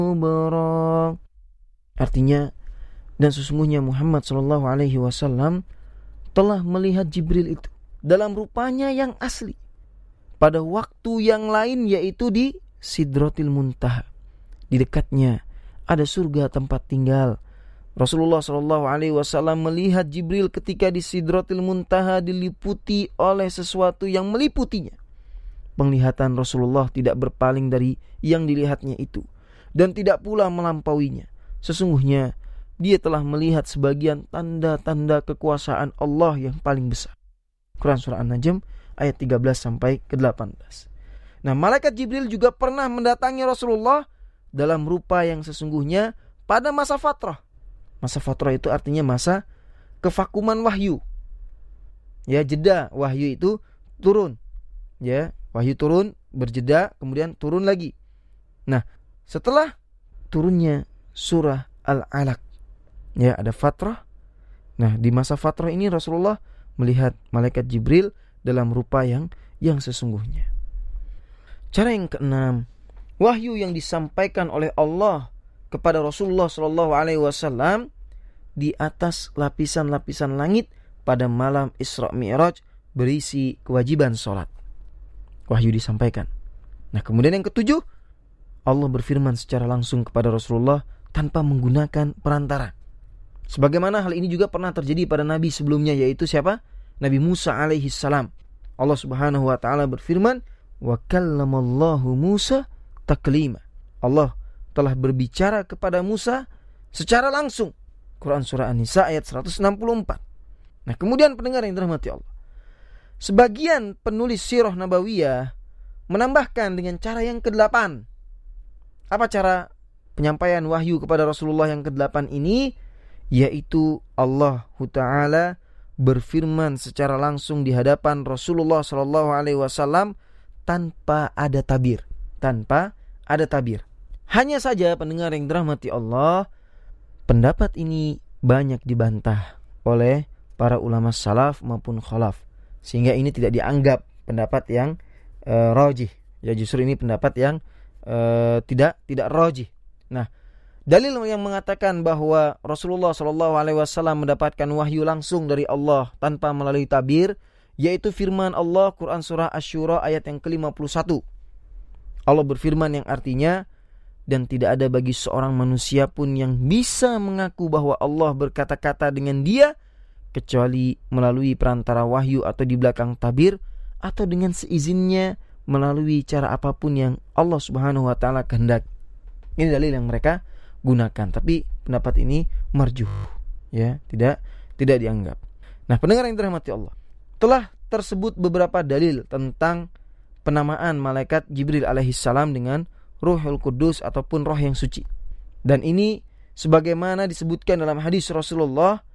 Artinya, dan sesungguhnya Muhammad SAW telah melihat Jibril itu dalam rupanya yang asli pada waktu yang lain, yaitu di Sidratil Muntaha. Di dekatnya ada surga tempat tinggal. Rasulullah SAW melihat Jibril ketika di Sidratil Muntaha diliputi oleh sesuatu yang meliputinya. Penglihatan Rasulullah tidak berpaling dari yang dilihatnya itu, dan tidak pula melampauinya. Sesungguhnya dia telah melihat sebagian tanda-tanda kekuasaan Allah yang paling besar. Quran Surah An-Najm ayat 13 sampai ke 18. Nah, malaikat Jibril juga pernah mendatangi Rasulullah dalam rupa yang sesungguhnya pada masa fatrah. Masa fatrah itu artinya masa kevakuman wahyu. Ya, jeda wahyu itu turun. Ya, wahyu turun, berjeda, kemudian turun lagi. Nah, setelah turunnya surah Al-Alaq, ya, ada fatrah. Nah, di masa fatrah ini Rasulullah melihat malaikat Jibril dalam rupa yang sesungguhnya. Cara yang keenam, wahyu yang disampaikan oleh Allah kepada Rasulullah SAW di atas lapisan-lapisan langit pada malam Isra Mi'raj berisi kewajiban sholat. Wahyu disampaikan. Nah, kemudian yang ketujuh, Allah berfirman secara langsung kepada Rasulullah tanpa menggunakan perantara. Sebagaimana hal ini juga pernah terjadi pada nabi sebelumnya, yaitu siapa? Nabi Musa alaihi salam. Allah Subhanahu wa taala berfirman, "Wa kallamallahu Musa taklima." Allah telah berbicara kepada Musa secara langsung. Quran Surah An-Nisa ayat 164. Nah, kemudian pendengar yang dirahmati Allah, sebagian penulis sirah nabawiyah menambahkan dengan cara yang ke-8. Apa cara penyampaian wahyu kepada Rasulullah yang ke-8 ini? Yaitu Allah Ta'ala berfirman secara langsung di hadapan Rasulullah SAW tanpa ada tabir. Tanpa ada tabir. Hanya saja pendengar yang dirahmati Allah, pendapat ini banyak dibantah oleh para ulama salaf maupun khalaf, sehingga ini tidak dianggap pendapat yang rajih. Ya, justru ini pendapat yang tidak rajih. Nah, dalil yang mengatakan bahwa Rasulullah SAW mendapatkan wahyu langsung dari Allah tanpa melalui tabir, yaitu firman Allah Quran Surah Asy-Syura ayat yang ke-51. Allah berfirman yang artinya, dan tidak ada bagi seorang manusia pun yang bisa mengaku bahwa Allah berkata-kata dengan dia kecuali melalui perantara wahyu atau di belakang tabir atau dengan seizinnya melalui cara apapun yang Allah Subhanahu wa taala kehendak. Ini dalil yang mereka gunakan, tapi pendapat ini marjuh, ya, tidak dianggap. Nah, pendengar yang dirahmati Allah, telah tersebut beberapa dalil tentang penamaan malaikat Jibril alaihissalam dengan Ruhul Kudus ataupun roh yang suci. Dan ini sebagaimana disebutkan dalam hadis Rasulullah